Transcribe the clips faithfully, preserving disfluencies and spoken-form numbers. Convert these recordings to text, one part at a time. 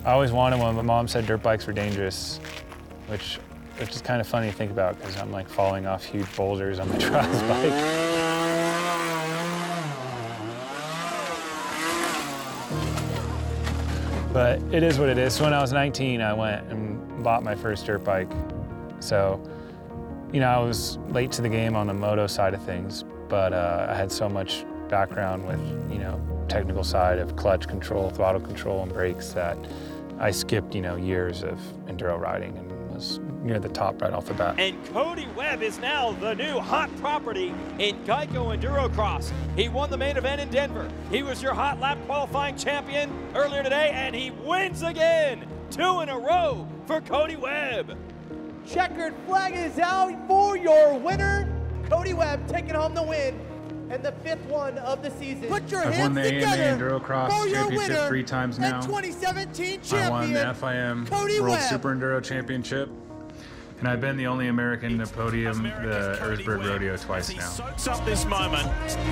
I always wanted one, but Mom said dirt bikes were dangerous, which, which is kind of funny to think about because I'm like falling off huge boulders on my trials bike. But it is what it is. So when I was nineteen, I went and bought my first dirt bike. So, you know, I was late to the game on the moto side of things, but uh, I had so much background with, you know, technical side of clutch control, throttle control, and brakes that I skipped, you know, years of enduro riding and was near the top right off the bat. And Cody Webb is now the new hot property in Geico Endurocross. He won the main event in Denver. He was your hot lap qualifying champion earlier today, and he wins again. Two in a row for Cody Webb. Checkered flag is out for your winner. Cody Webb taking home the win and the fifth one of the season. Put your I've hands won the together A M A Endurocross for your Championship winner three times now. and twenty seventeen I champion, won the F I M Cody World Webb. Super Enduro Championship. And I've been the only American to podium the Erzberg Rodeo twice He now. soaks up this moment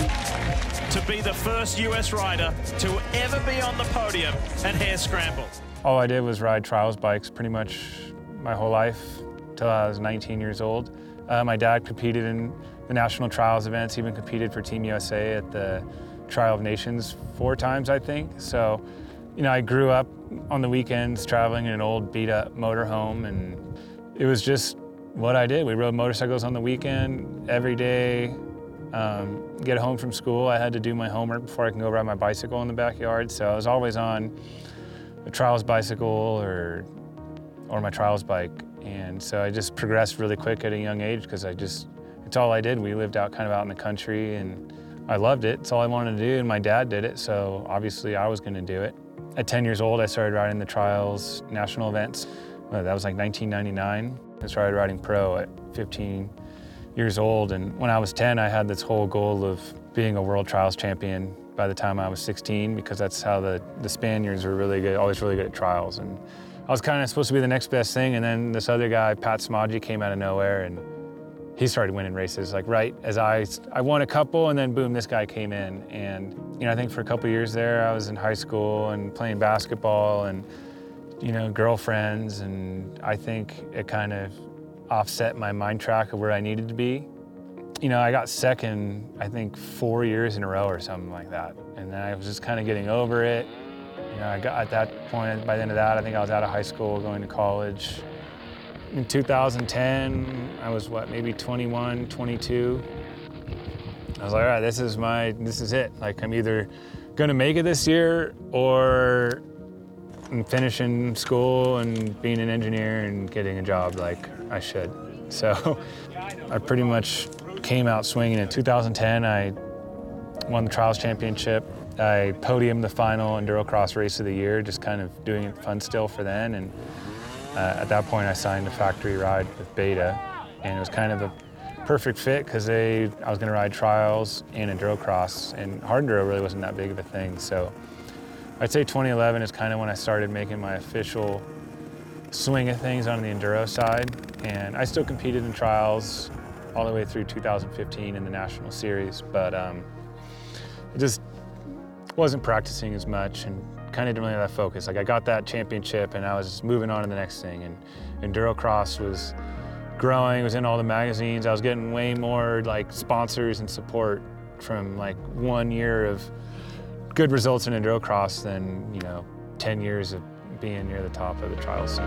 to be the first U S rider to ever be on the podium at Hare Scramble. All I did was ride trials bikes pretty much my whole life till I was nineteen years old. Uh, my dad competed in the national trials events, even competed for Team U S A at the Trial of Nations four times, I think. So, you know, I grew up on the weekends traveling in an old beat up motorhome, and it was just what I did. We rode motorcycles on the weekend every day. Um, get home from school, I had to do my homework before I can go ride my bicycle in the backyard. So I was always on a trials bicycle or, or my trials bike. And so I just progressed really quick at a young age because I just, it's all I did. We lived out kind of out in the country and I loved it. It's all I wanted to do, and my dad did it, so obviously I was gonna do it. At ten years old, I started riding the trials national events. Well, that was like nineteen ninety-nine. I started riding pro at fifteen years old, and when I was ten, I had this whole goal of being a world trials champion by the time I was sixteen, because that's how the, the Spaniards were really good, always really good at trials. And I was kind of supposed to be the next best thing, and then this other guy, Pat Smodgy, came out of nowhere, and he started winning races. Like right as I, I won a couple, and then boom, this guy came in. And you know, I think for a couple years there, I was in high school and playing basketball and, you know, girlfriends, and I think it kind of offset my mind track of where I needed to be. You know, I got second, I think four years in a row or something like that. And then I was just kind of getting over it. You know, I got at that point, by the end of that, I think I was out of high school, going to college. In two thousand ten, I was what, maybe twenty-one, twenty-two. I was like, all right, this is my, this is it. Like, I'm either gonna make it this year or I'm finishing school and being an engineer and getting a job like I should. So I pretty much came out swinging. In two thousand ten, I won the Trials Championship. I podiumed the final Endurocross race of the year, just kind of doing it fun still for then. And uh, at that point, I signed a factory ride with Beta, and it was kind of a perfect fit because they, I was going to ride trials and Endurocross, and hard enduro really wasn't that big of a thing. So I'd say twenty eleven is kind of when I started making my official swing of things on the enduro side. And I still competed in trials all the way through two thousand fifteen in the National Series, but um, it just wasn't practicing as much and kind of didn't really have that focus. Like, I got that championship and I was moving on to the next thing, and Endurocross was growing, was in all the magazines. I was getting way more like sponsors and support from like one year of good results in Endurocross than, you know, ten years of being near the top of the trial scene.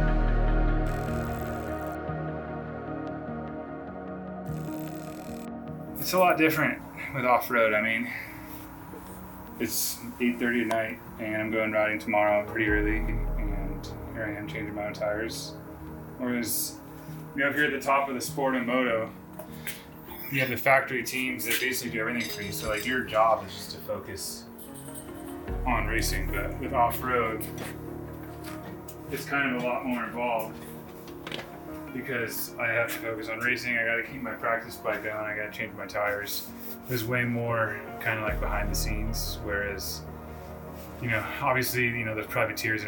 It's a lot different with off-road. I mean, it's eight thirty at night and I'm going riding tomorrow pretty early, and here I am changing my own tires. Whereas, you know, if you're at the top of the sport and moto, you have the factory teams that basically do everything for you. So like, your job is just to focus on racing. But with off-road, it's kind of a lot more involved because I have to focus on racing. I got to keep my practice bike going. I got to change my tires. There's way more kind of like behind the scenes. Whereas, you know, obviously, you know, there's privateers